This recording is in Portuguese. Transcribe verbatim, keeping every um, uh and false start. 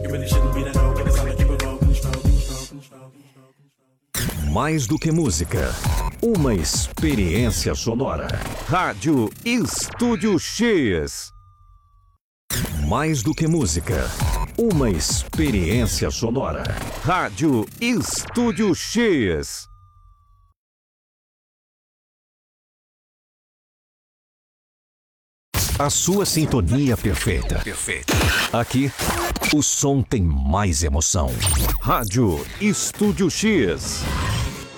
Mais do que música, uma experiência sonora. Rádio Estúdio X. Mais do que música, uma experiência sonora. Rádio Estúdio X. A sua sintonia perfeita. Perfeita. Aqui, o som tem mais emoção. Rádio Estúdio X.